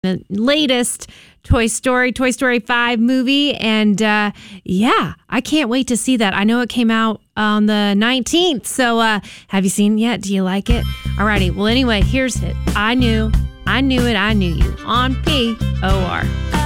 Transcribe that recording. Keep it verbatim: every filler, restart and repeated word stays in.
the latest Toy Story, Toy Story five movie. And uh, yeah, I can't wait to see that. I know it came out on the nineteenth. So uh, have you seen it yet? Do you like it? Alrighty. Well, anyway, here's it. I knew, I knew it, I knew you on P O R.